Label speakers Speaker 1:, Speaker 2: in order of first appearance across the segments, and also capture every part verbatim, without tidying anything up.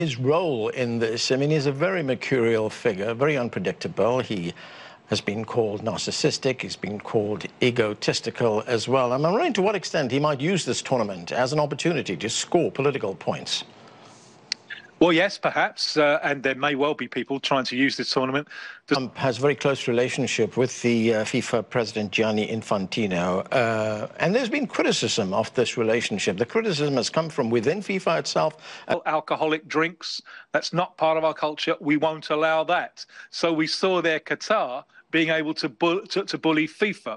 Speaker 1: His role in this, I mean, he's a very mercurial figure, very unpredictable. He has been called narcissistic, he's been called egotistical as well. I'm wondering to what extent he might use this tournament as an opportunity to score political points.
Speaker 2: Well, yes, perhaps, uh, and there may well be people trying to use this tournament. To...
Speaker 1: Trump has a very close relationship with the uh, FIFA president, Gianni Infantino, uh, and there's been criticism of this relationship. The criticism has come from within FIFA itself.
Speaker 2: Alcoholic drinks, that's not part of our culture. We won't allow that. So we saw there Qatar being able to, bull to, to bully FIFA.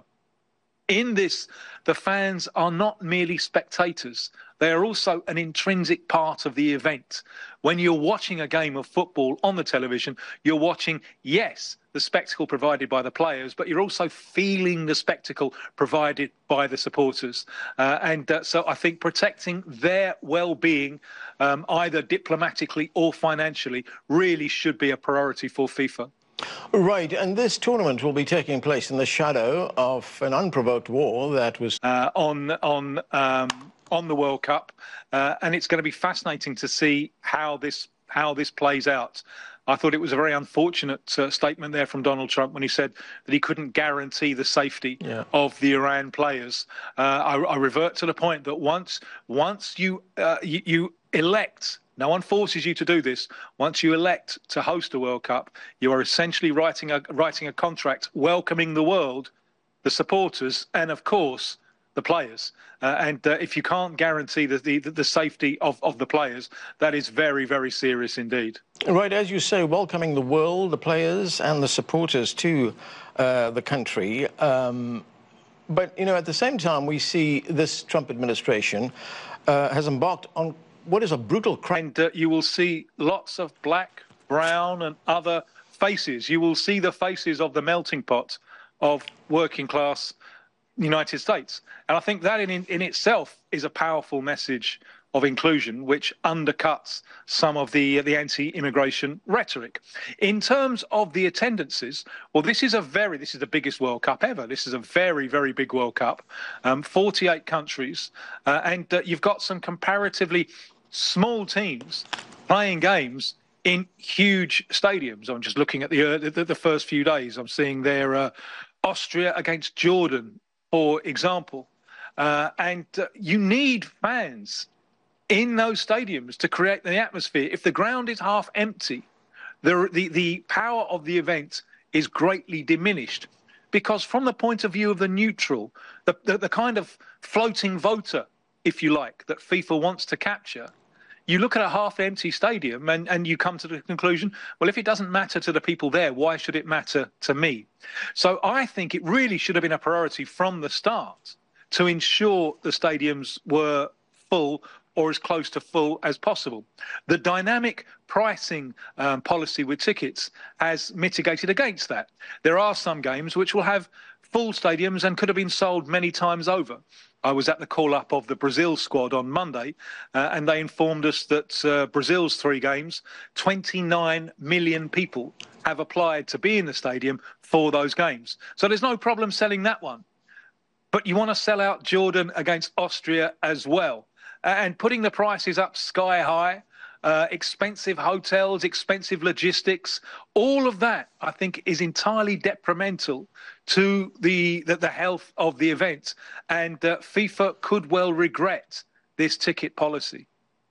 Speaker 2: In this, the fans are not merely spectators. They are also an intrinsic part of the event. When you're watching a game of football on the television, you're watching, yes, the spectacle provided by the players, but you're also feeling the spectacle provided by the supporters. Uh, and uh, so I think protecting their well-being, um, either diplomatically or financially, really should be a priority for FIFA.
Speaker 1: Right, and this tournament will be taking place in the shadow of an unprovoked war that was
Speaker 2: uh, on on um, on the World Cup, uh, and it's going to be fascinating to see how this how this plays out. I thought it was a very unfortunate uh, statement there from Donald Trump when he said that he couldn't guarantee the safety yeah. of the Iran players. Uh, I, I revert to the point that once once you uh, you, you elect. No one forces you to do this. Once you elect to host a World Cup, you are essentially writing a, writing a contract welcoming the world, the supporters, and, of course, the players. Uh, and uh, if you can't guarantee the, the, the safety of, of the players, that is very, very serious indeed.
Speaker 1: Right, as you say, welcoming the world, the players, and the supporters to uh, the country. Um, but, you know, at the same time, we see this Trump administration uh, has embarked on what is a brutal crime.
Speaker 2: And uh, you will see lots of black, brown and other faces. You will see the faces of the melting pot of working class United States. And I think that in, in itself is a powerful message of inclusion, which undercuts some of the, the anti-immigration rhetoric. In terms of the attendances, well, this is a very, this is the biggest World Cup ever. This is a very, very big World Cup, um, forty-eight countries, uh, and uh, you've got some comparatively small teams playing games in huge stadiums. I'm just looking at the uh, the, the first few days. I'm seeing there uh, Austria against Jordan, for example. Uh, and uh, you need fans in those stadiums to create the atmosphere. If the ground is half empty, the, the, the power of the event is greatly diminished. Because from the point of view of the neutral, the, the, the kind of floating voter, if you like, that FIFA wants to capture, you look at a half-empty stadium and, and you come to the conclusion, well, if it doesn't matter to the people there, why should it matter to me? So I think it really should have been a priority from the start to ensure the stadiums were full or as close to full as possible. The dynamic pricing um, policy with tickets has mitigated against that. There are some games which will have full stadiums and could have been sold many times over. I was at the call-up of the Brazil squad on Monday, uh, and they informed us that uh, Brazil's three games, twenty-nine million people have applied to be in the stadium for those games. So there's no problem selling that one. But you want to sell out Jordan against Austria as well. And putting the prices up sky high, uh, expensive hotels, expensive logistics, all of that, I think, is entirely detrimental to the, the, the health of the event. And uh, FIFA could well regret this ticket policy.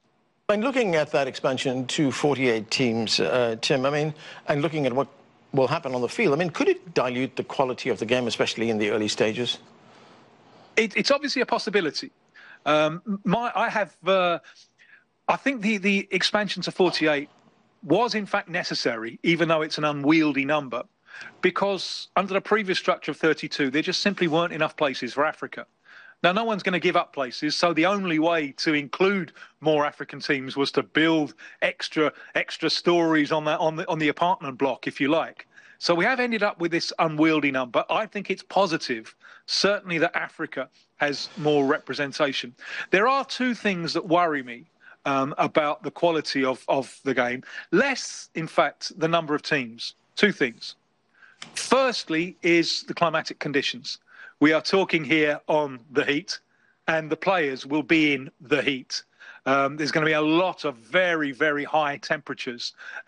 Speaker 1: And looking at that expansion to forty-eight teams, uh, Tim, I mean, and looking at what will happen on the field, I mean, could it dilute the quality of the game, especially in the early stages?
Speaker 2: It, it's obviously a possibility. Um, my, I have, uh, I think the, the expansion to forty-eight was in fact necessary, even though it's an unwieldy number, because under the previous structure of thirty-two, there just simply weren't enough places for Africa. Now, no one's going to give up places, so the only way to include more African teams was to build extra extra stories on that on the on the apartment block, if you like. So we have ended up with this unwieldy number. I think it's positive, certainly, that Africa has more representation. There are two things that worry me um, about the quality of, of the game. Less, in fact, the number of teams. Two things. Firstly is the climatic conditions. We are talking here on the heat, and the players will be in the heat. Um, there's going to be a lot of very, very high temperatures.